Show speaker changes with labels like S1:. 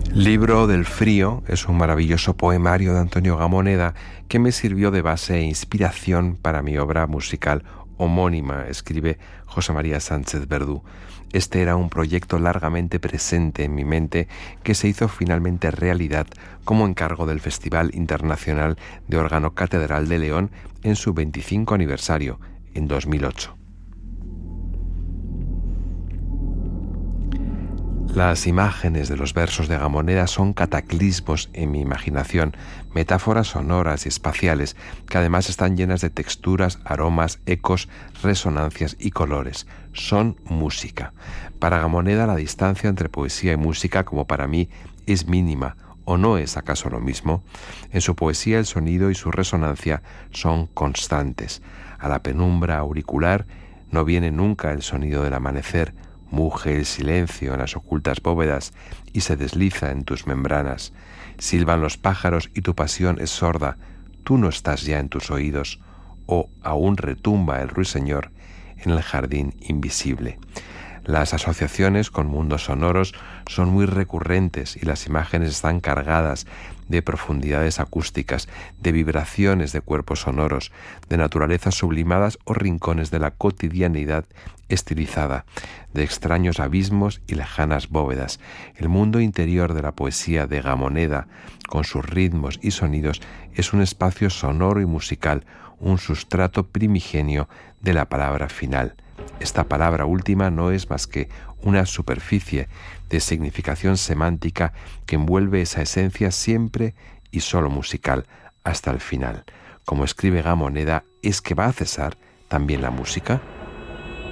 S1: Libro del Frío es un maravilloso poemario de Antonio Gamoneda que me sirvió de base e inspiración para mi obra musical homónima, escribe José María Sánchez Verdú. Este era un proyecto largamente presente en mi mente que se hizo finalmente realidad como encargo del Festival Internacional de Órgano Catedral de León en su 25 aniversario, en 2008. Las imágenes de los versos de Gamoneda son cataclismos en mi imaginación, metáforas sonoras y espaciales que además están llenas de texturas, aromas, ecos, resonancias y colores. Son música. Para Gamoneda la distancia entre poesía y música, como para mí, es mínima. ¿O no es acaso lo mismo? En su poesía el sonido y su resonancia son constantes. A la penumbra auricular no viene nunca el sonido del amanecer. Muge el silencio en las ocultas bóvedas y se desliza en tus membranas. Silban los pájaros y tu pasión es sorda. Tú no estás ya en tus oídos, o aún retumba el ruiseñor en el jardín invisible. Las asociaciones con mundos sonoros son muy recurrentes y las imágenes están cargadas de profundidades acústicas, de vibraciones de cuerpos sonoros, de naturalezas sublimadas o rincones de la cotidianidad estilizada, de extraños abismos y lejanas bóvedas. El mundo interior de la poesía de Gamoneda, con sus ritmos y sonidos, es un espacio sonoro y musical, un sustrato primigenio de la palabra final. Esta palabra última no es más que una superficie de significación semántica que envuelve esa esencia siempre y solo musical hasta el final. Como escribe Gamoneda, ¿es que va a cesar también la música?